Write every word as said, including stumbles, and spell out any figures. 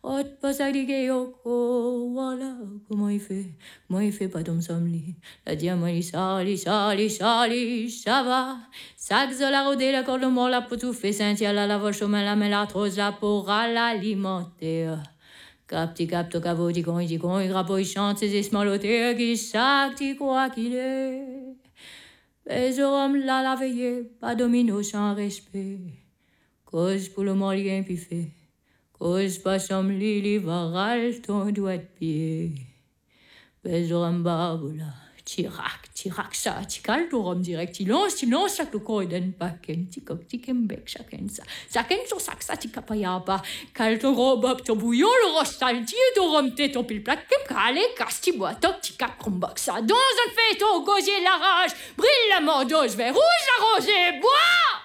Ot pasadigue yoko, voilà comment il fait, comment il fait pas tomsomli. La diamant sali, sali, sali, ça va. Sax la rodée, la corde mort, la potou fait Saint-Yal, la voix chemin, la mélatrose, la pour à l'alimenter. Capti capto cavo di con, di con, il grappò, il chante ses esmalotés, qui sac, tu crois qu'il est. Les hommes là la veillée, pas domino sans respect. Cause pour le moyen puis fait. Cause pas som lili varal ton doigt de pied. Besoram babula. Tirac, tirac ça, tical torom direct. Il lance, il lance chaque corps d'un paquet. Ticok, tikem bec chacun ça. Chacun sur sac ça, ticapayaba. Cal ton robe, ton bouillon, le rostal, tié, ton rhum, té, ton pile plaque, kem calé, casti bois, toc, ticap, crombox ça. Dans un fait, ton gosier la rage. Brille la mordeuse, vert rouge, la rosée, bois!